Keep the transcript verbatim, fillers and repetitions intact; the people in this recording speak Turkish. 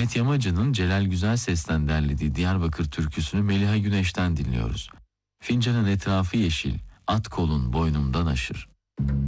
İsmet Yamacı'nın Celal Güzel Ses'ten derlediği Diyarbakır türküsünü Meliha Güneş'ten dinliyoruz. Fincanın etrafı yeşil, at kolun boynumdan aşır.